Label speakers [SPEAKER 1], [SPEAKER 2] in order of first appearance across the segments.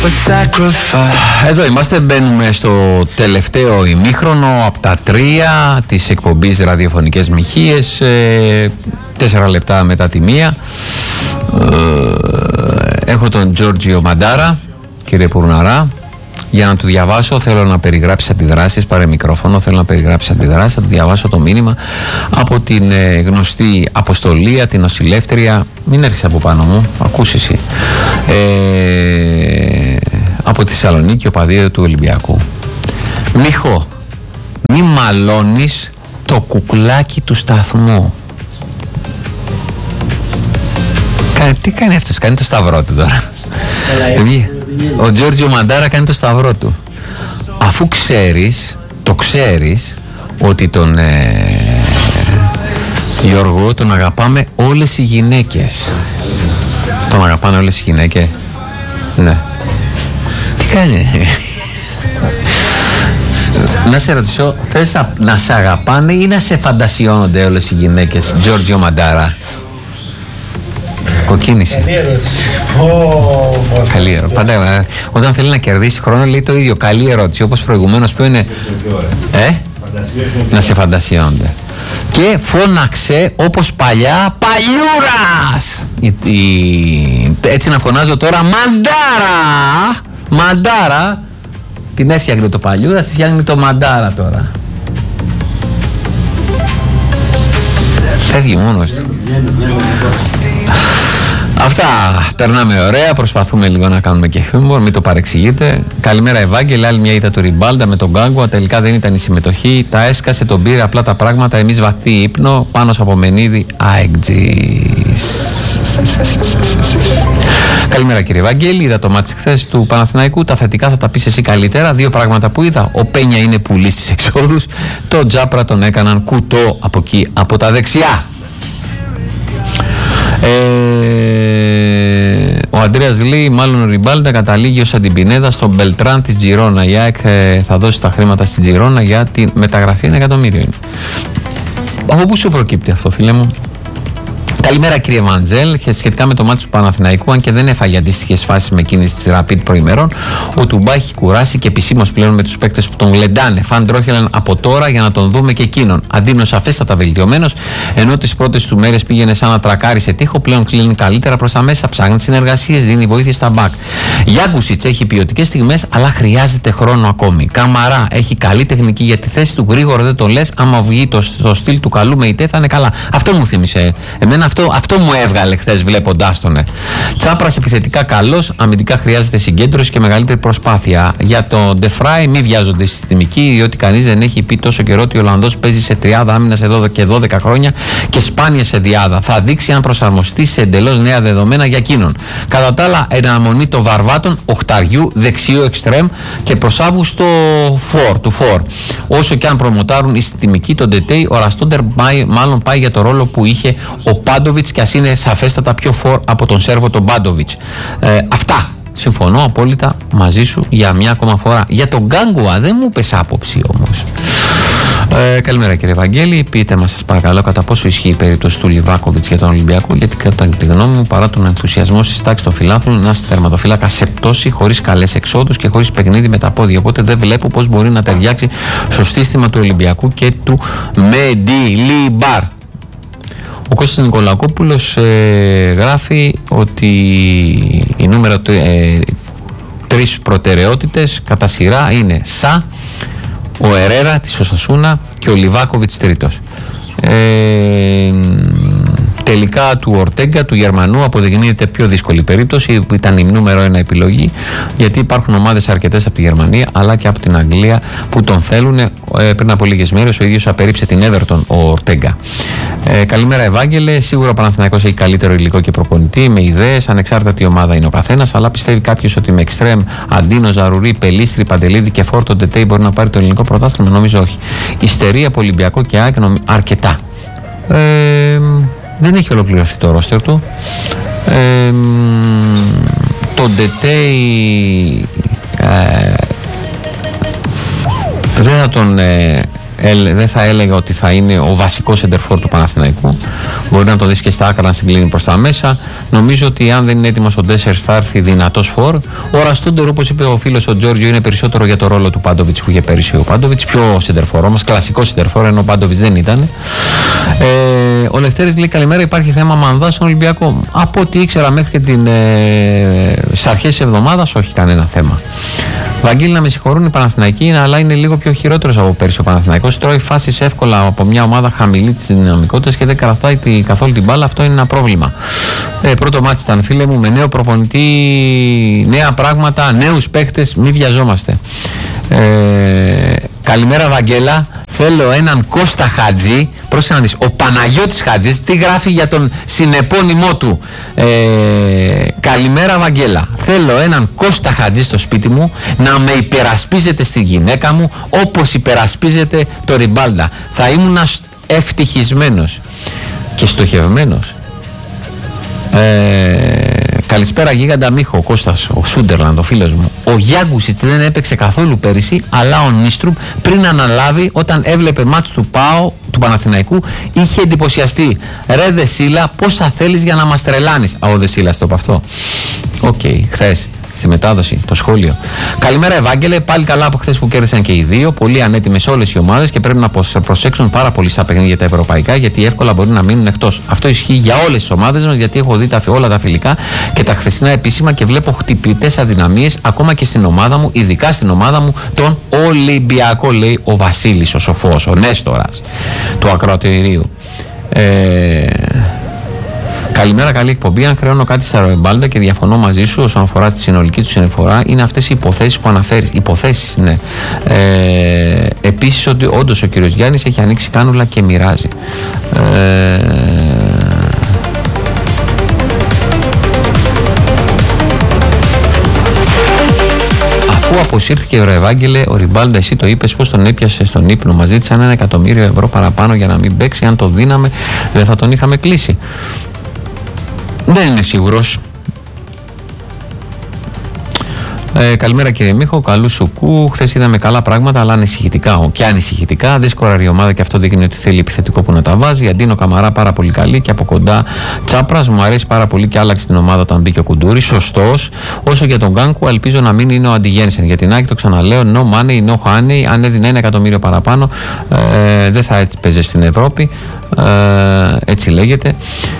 [SPEAKER 1] Εδώ είμαστε, μπαίνουμε στο τελευταίο ημίχρονο από τα 3 της εκπομπής Ραδιοφωνικές Μοιχείες, 4 λεπτά μετά τη 1. Έχω τον Τζόρτζιο Μαντάρα, κύριε Πουρναρά. Για να του διαβάσω, θέλω να περιγράψει αντιδράσεις. Πάρε μικρόφωνο, θέλω να περιγράψει αντιδράσεις. Θα του διαβάσω το μήνυμα από την γνωστή Αποστολία, την νοσηλεύτρια. Μην έρχεσαι από πάνω μου, ακούς εσύ. Από τη Θεσσαλονίκη, ο παδίδιο του Ολυμπιακού. Μιχώ, μη μαλώνεις το κουκλάκι του σταθμού. Τι κάνει αυτός, κάνει το σταυρό του τώρα. Ο Τζόρτζιο Μαντάρα κάνει το σταυρό του. Αφού ξέρεις ότι τον Γιώργο τον αγαπάμε όλες οι γυναίκες. Τον αγαπάνε όλες οι γυναίκες. Ναι. Τι κάνει? Να σε ρωτήσω, θες να σε αγαπάνε ή να σε φαντασιώνονται όλες οι γυναίκες, Τζόρτζιο Μαντάρα? Κοκκίνηση.
[SPEAKER 2] Καλή ερώτηση.
[SPEAKER 1] Καλή ερώτηση. Πάντα όταν θέλει να κερδίσει χρόνο λέει το ίδιο. Καλή ερώτηση. Όπως προηγουμένως που είναι. Να σε φαντασιώνονται. Και φώναξε όπως παλιά Παλιούρας. Έτσι να φωνάζω τώρα Μαντάρα. Την έφτιαχνε το Παλιούρας, τη φτιάχνει το Μαντάρα τώρα. Φεύγει μόνος του. Αυτά, περνάμε ωραία, προσπαθούμε λίγο να κάνουμε και χιούμορ, μην το παρεξηγείτε. Καλημέρα Ευάγγελε, άλλη μια είδα του Ριμπάλντα με τον Γκάγκουα, τελικά δεν ήταν η συμμετοχή, τα έσκασε, τον πήρε απλά τα πράγματα, εμείς βαθύ ύπνο, πάνω από Μενίδη, αεκτζής. Καλημέρα κύριε Ευάγγελη, είδα το μάτσι χθες του Παναθηναϊκού, τα θετικά θα τα πεις εσύ καλύτερα, 2 πράγματα που είδα, ο Πένια είναι πουλής στις εξόδους, το Τζάπρα τον έκαναν κουτό από εκεί, από τα δεξιά. Ο Αντρέας λέει, μάλλον ο Ριμπάλντα καταλήγει ως Αντιπινέδα στον Μπελτράν της Τζιρόνα. Η ΑΕΚ θα δώσει τα χρήματα στην Τζιρόνα για τη μεταγραφή, 1 εκατομμύριο. Από πού σου προκύπτει αυτό, φίλε μου? Καλημέρα κύριε Βαντζέλ. Σχετικά με το μάτι του Παναθηναϊκού, αν και δεν έφαγε αντίστοιχες φάσεις με εκείνες της Rapid προημερών, ο Τουμπά έχει κουράσει και επισήμως πλέον με τους παίκτες που τον γλεντάνε. Φαν Τρόχελαν από τώρα για να τον δούμε και εκείνον. Αντίνο σαφέστατα βελτιωμένος, ενώ τις πρώτες του μέρες πήγαινε σαν να τρακάρει σε τείχο, πλέον κλείνει καλύτερα προς τα μέσα, ψάχνει συνεργασίες, δίνει βοήθεια στα μπακ. Γιάνκουσιτς έχει ποιοτικές στιγμές, αλλά χρειάζεται χρόνο ακόμη. Καμαρά έχει καλή τεχνική για τη θέση του, γρήγορα δεν τον λες. Άμα βγει το στυλ του καλού με ητέ θα είναι καλά. Αυτό μου θύμισε εμένα. Αυτό μου έβγαλε χθες βλέποντάς τον. Τσάπρας επιθετικά καλός, αμυντικά χρειάζεται συγκέντρωση και μεγαλύτερη προσπάθεια. Για τον Ντεφράι μη βιάζονται συστημικοί, διότι κανείς δεν έχει πει τόσο καιρό ότι ο Ολλανδός παίζει σε τριάδα άμυνας εδώ και 12 χρόνια και σπάνια σε διάδα. Θα δείξει αν προσαρμοστεί σε εντελώς νέα δεδομένα για εκείνον. Κατά τα άλλα, εναμονή των Βαρβάτων, οχταριού, δεξιού εξτρέμ και προς Αύγουστο του φορ. Όσο και αν προμοτάρουν οι συστημικοί, τον Ντετέι, ο Ραστόντερ μάλλον πάει για το ρόλο που είχε ο Πάντοβιτς και ας είναι σαφέστατα πιο φορ από τον Σέρβο τον Πάντοβιτς. Αυτά. Συμφωνώ απόλυτα μαζί σου για μια ακόμα φορά. Για τον Γκάγκουα δεν μου πες άποψη όμως. Καλημέρα κύριε Βαγγέλη. Πείτε μας σας παρακαλώ κατά πόσο ισχύει η περίπτωση του Λιβάκοβιτς για τον Ολυμπιακό, γιατί κατά τη γνώμη μου, παρά τον ενθουσιασμό στις τάξεις των φιλάθλων, ένας τερματοφύλακας σε πτώση, χωρίς καλές εξόδους και χωρίς παιχνίδι με τα πόδια. Οπότε δεν βλέπω πώς μπορεί να ταιριάξει στο σύστημα του Ολυμπιακού και του Μεντιλιμπάρ. Ο Κώστας Νικολακόπουλος γράφει ότι η νούμερο 3 προτεραιότητες κατά σειρά είναι ο Ερέρα της Οσασούνα και ο Λιβάκοβιτς τρίτος. Τελικά του Ορτέγκα, του Γερμανού, αποδεικνύεται πιο δύσκολη περίπτωση, που ήταν η νούμερο 1 επιλογή, γιατί υπάρχουν ομάδες αρκετές από τη Γερμανία αλλά και από την Αγγλία που τον θέλουν. Πριν από λίγες μέρες ο ίδιος απερρίψε την Everton ο Ορτέγκα. Καλημέρα Ευάγγελε. Σίγουρα ο Παναθηναϊκός έχει καλύτερο υλικό και προπονητή, με ιδέες, ανεξάρτητα τι ομάδα είναι ο καθένας, αλλά πιστεύει κάποιος ότι με εξτρέμ Αντίνο, Ζαρουρί, Πελίστρη, Παντελίδη και Φόρτο Ντετέι μπορεί να πάρει το ελληνικό πρωτάθλημα? Νομίζω όχι. Ιστερία από Ολυμπιακό και ΑΕΚ αρκετά. Δεν έχει ολοκληρωθεί το ρόστερ του. Το Ντετέι δεν θα τον δεν θα έλεγα ότι θα είναι ο βασικός σεντερφόρ του Παναθηναϊκού. Μπορεί να το δεις και στα άκρα να συγκλίνει προς τα μέσα. Νομίζω ότι αν δεν είναι έτοιμος ο Ντέσσερς θα έρθει δυνατός φορ. Ο Ραστούντορ, όπως είπε ο φίλος ο Τζόρτζιο, είναι περισσότερο για το ρόλο του Πάντοβιτς που είχε πέρυσι ο Πάντοβιτς. Πιο σεντερφόρ όμως, κλασικό σεντερφόρ, ενώ ο Πάντοβιτς δεν ήταν. Ο Λευτέρης λέει καλημέρα, υπάρχει θέμα μανδά στον Ολυμπιακό. Από ό,τι ήξερα μέχρι και στις αρχές της εβδομάδας, όχι κανένα θέμα. Βαγγέλη, να με συγχωρούν οι Παναθηναϊκοί, αλλά είναι λίγο πιο χειρότερος από πέρυσι ο Παναθηναϊκός. Τρώει φάσεις εύκολα από μια ομάδα χαμηλή της δυναμικότητας και δεν κρατάει καθόλου την μπάλα. Αυτό είναι ένα πρόβλημα. Πρώτο μάτι ήταν, φίλε μου, με νέο προπονητή, νέα πράγματα, νέους παίχτες. Μην βιαζόμαστε. Καλημέρα, Βαγγέλα. Θέλω έναν Κώστα Χατζή. Πρόσεχε να δεις. Ο Παναγιώτης Χατζής τι γράφει για τον συνεπώνυμό του. Καλημέρα, Βαγγέλα. Θέλω έναν Κώστα Χατζή στο σπίτι μου να με υπερασπίζεται στη γυναίκα μου όπως υπερασπίζεται το Ριμπάλντα. Θα ήμουν ευτυχισμένος και στοχευμένος. Καλησπέρα, Γίγαντα Μίχο, ο Κώστας, ο Σούντερλαντ, ο φίλος μου. Ο Γιάγκουσιτς δεν έπαιξε καθόλου πέρυσι, αλλά ο Νίστρουπ πριν αναλάβει, όταν έβλεπε μάτς του ΠΑΟ, του Παναθηναϊκού, είχε εντυπωσιαστεί. Ρε Δεσίλα, πόσα θέλεις για να μας τρελάνεις. Ο Δεσίλα το είπε αυτό. Οκ, χθες. Στη μετάδοση, το σχόλιο. Καλημέρα, Ευάγγελε. Πάλι καλά από χθες που κέρδισαν και οι δύο. Πολύ ανέτοιμες όλες οι ομάδες και πρέπει να προσέξουν πάρα πολύ στα παιχνίδια τα ευρωπαϊκά, γιατί εύκολα μπορεί να μείνουν εκτός. Αυτό ισχύει για όλες τις ομάδες μας, γιατί έχω δει όλα τα φιλικά και τα χθεσινά επίσημα και βλέπω χτυπητές αδυναμίες ακόμα και στην ομάδα μου, ειδικά στην ομάδα μου, τον Ολυμπιακό, λέει ο Βασίλης, ο σοφός, ο Νέστορας του ακροατηρίου. Καλημέρα, καλή εκπομπή. Αν χρεώνω κάτι στα Ριμπάλντα και διαφωνώ μαζί σου όσον αφορά τη συνολική του συνεισφορά, είναι αυτές οι υποθέσεις που αναφέρεις. Υποθέσεις είναι. Επίσης, ότι όντως ο κύριος Γιάννης έχει ανοίξει κάνουλα και μοιράζει. Αφού αποσύρθηκε ο Ευάγγελε, ο Ριμπάλντα, εσύ το είπες, πως τον έπιασε στον ύπνο. Μας ζήτησαν 1.000.000 ευρώ παραπάνω για να μην παίξει. Αν το δίναμε, δεν θα τον είχαμε κλείσει. Δεν είναι σίγουρος. Καλημέρα, κύριε Μίχο, καλού σουκού. Χθες είδαμε καλά πράγματα, αλλά ανησυχητικά. Και ανησυχητικά. Δύσκολα η ομάδα και αυτό δείχνει ότι θέλει επιθετικό που να τα βάζει. Αντίνο Καμαρά πάρα πολύ καλή και από κοντά Τσάπρας. Μου αρέσει πάρα πολύ και άλλαξε την ομάδα όταν μπήκε ο Κουντούρης. Σωστός. Όσο για τον Γκάνκου, ελπίζω να μην είναι ο Αντιγένσεν. Για την Άκη το ξαναλέω. No money, no honey. Αν έδινε 1.000.000 παραπάνω, δεν θα έτσι παίζει στην Ευρώπη. Έτσι λέγεται.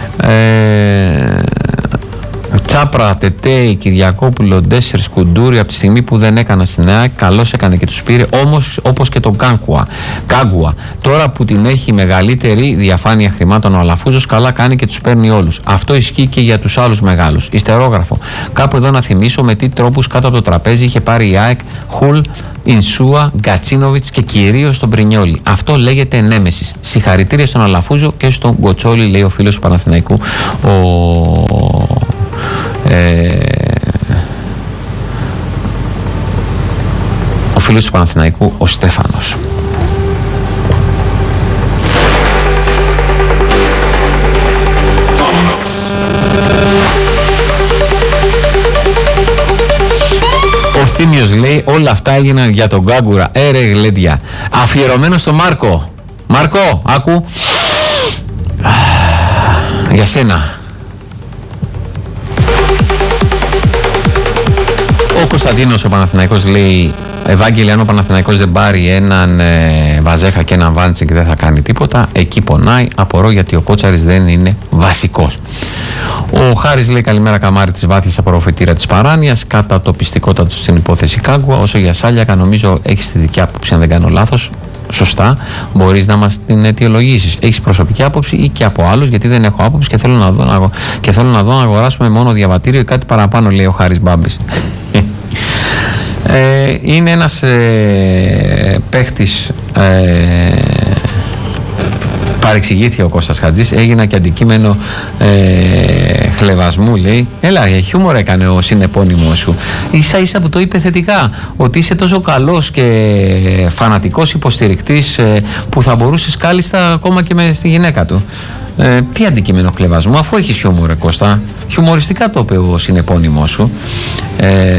[SPEAKER 1] Τσάπρα, Τετέι, Κυριακόπουλο, Ντέσσερς, Κουντούρη, από τη στιγμή που δεν έκανα στην ΑΕΚ, καλώς έκανε και τους πήρε, όμως όπως και τον Κάγκουα. Τώρα που την έχει μεγαλύτερη διαφάνεια χρημάτων ο Αλαφούζος, καλά κάνει και τους παίρνει όλους. Αυτό ισχύει και για τους άλλους μεγάλους. Ιστερόγραφο. Κάπου εδώ να θυμίσω με τι τρόπους κάτω από το τραπέζι είχε πάρει η ΑΕΚ, Χουλ, Ινσούα, Γκατσίνοβιτς και κυρίως τον Πρινιόλι. Αυτό λέγεται νέμεσης. Συγχαρητήρια στον Αλαφούζο και στον Γκοτσόλι, λέει ο φίλος του Παναθηναϊκού, ο φίλος του Παναθηναϊκού, ο Στέφανος. Ο Θήμιος λέει όλα αυτά έγιναν για τον Γκάγκουρα. Ρε γλέντια. Αφιερωμένο στο Μάρκο. Μάρκο, άκου. Για σένα. Ο Κωνσταντίνος ο Παναθηναϊκός λέει, Ευάγγελε, αν ο Παναθηναϊκός δεν πάρει έναν Βαζέχα και έναν Βάντσικ δεν θα κάνει τίποτα. Εκεί πονάει. Απορώ γιατί ο Κότσαρης δεν είναι βασικός. Ο Χάρης λέει καλημέρα, Καμάρη της Βάθλης, απορροφητήρα της παράνοιας. Κατά το πιστικότατο του στην υπόθεση Κάγκουα. Όσο για Σάλιακα, νομίζω έχεις τη δική άποψη, αν δεν κάνω λάθος. Σωστά, μπορείς να μας την αιτιολογήσεις. Έχεις προσωπική άποψη ή και από άλλους, γιατί δεν έχω άποψη και θέλω να δω να αγοράσουμε μόνο διαβατήριο ή κάτι παραπάνω, λέει ο Χάρης Μπάμπης. Είναι ένας παίχτης, παρεξηγήθηκε ο Κώστας Χατζής, έγινα και αντικείμενο χλεβασμού, λέει. Έλα, χιούμορ έκανε ο συνεπώνυμος σου. Ίσα ίσα που το είπε θετικά, ότι είσαι τόσο καλός και φανατικός υποστηρικτής που θα μπορούσες κάλλιστα ακόμα και στη γυναίκα του. Τι αντικείμενο χλεβασμού, αφού έχεις χιούμορ, Κώστα. Χιουμοριστικά το είπε ο συνεπώνυμος σου.